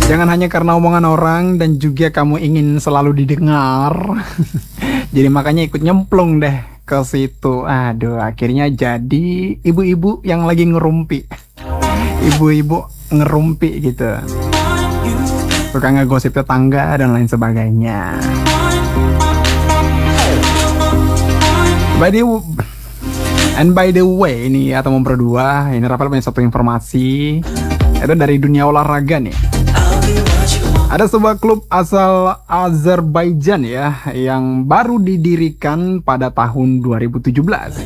Jangan hanya karena omongan orang dan juga kamu ingin selalu didengar. Jadi makanya ikut nyemplung deh ke situ. Aduh, akhirnya jadi ibu-ibu yang lagi ngerumpi. Ibu-ibu ngerumpi gitu. Suka ngegosip tetangga dan lain sebagainya. By the way, ini atau nomor 2, ini Rafael punya satu informasi. Itu dari dunia olahraga nih. Ada sebuah klub asal Azerbaijan ya, yang baru didirikan pada tahun 2017.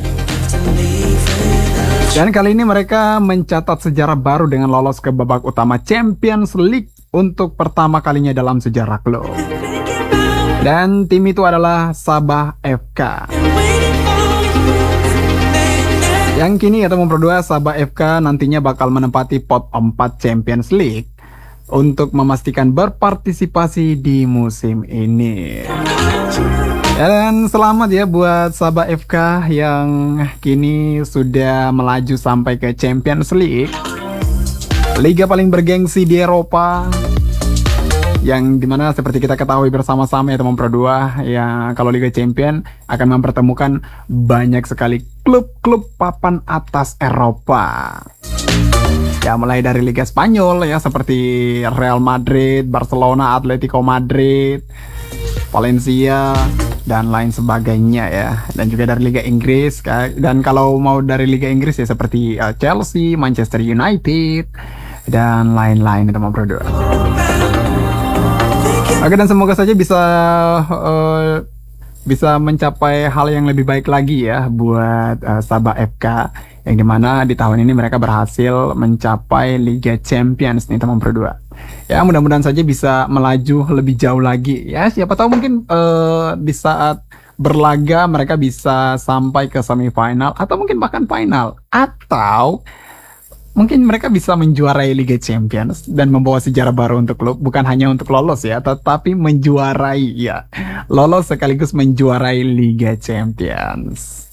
Dan kali ini mereka mencatat sejarah baru dengan lolos ke babak utama Champions League untuk pertama kalinya dalam sejarah klub. Dan tim itu adalah Sabah FK. Yang kini atau nomor 2, Sabah FK nantinya bakal menempati pot 4 Champions League untuk memastikan berpartisipasi di musim ini. Dan selamat ya buat Sabah FK yang kini sudah melaju sampai ke Champions League, liga paling bergengsi di Eropa, yang dimana seperti kita ketahui bersama-sama ya teman Pro 2, ya kalau Liga Champion akan mempertemukan banyak sekali klub-klub papan atas Eropa. Ya mulai dari Liga Spanyol ya seperti Real Madrid, Barcelona, Atletico Madrid, Valencia dan lain sebagainya ya. Dan juga dari Liga Inggris, dan kalau mau dari Liga Inggris ya seperti Chelsea, Manchester United dan lain-lain teman Pro 2. Oke, dan semoga saja bisa mencapai hal yang lebih baik lagi ya buat Sabah FK, yang dimana di tahun ini mereka berhasil mencapai Liga Champions nih teman Pro 2. Ya mudah-mudahan saja bisa melaju lebih jauh lagi ya. Siapa tahu mungkin di saat berlaga mereka bisa sampai ke semifinal atau mungkin bahkan final, atau mungkin mereka bisa menjuarai Liga Champions dan membawa sejarah baru untuk klub, bukan hanya untuk lolos ya, tetapi menjuarai ya. Lolos sekaligus menjuarai Liga Champions.